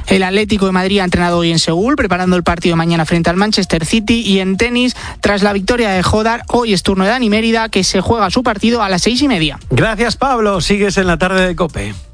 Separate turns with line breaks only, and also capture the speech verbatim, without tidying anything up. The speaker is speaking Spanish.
El Atlético de Madrid ha entrenado hoy en Seúl, preparando el partido de mañana frente al Manchester City. Y en tenis, tras la victoria de Jodar, hoy es turno de Dani Mérida, que se juega su partido a las seis y media.
Gracias, Pablo. Sigues en la tarde de COPE.